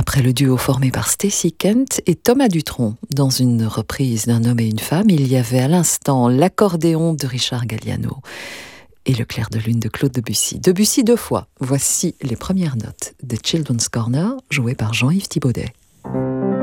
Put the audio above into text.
Après le duo formé par Stacey Kent et Thomas Dutronc, dans une reprise d'Un homme et une femme, il y avait à l'instant l'accordéon de Richard Galliano et le clair de lune de Claude Debussy. Debussy deux fois. Voici les premières notes de Children's Corner, jouées par Jean-Yves Thibaudet.